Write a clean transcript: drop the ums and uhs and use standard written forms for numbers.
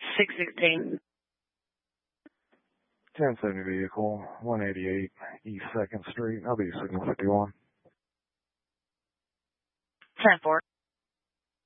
616. 1070 vehicle, 188 East 2nd Street. I'll be signal 51. 10-4.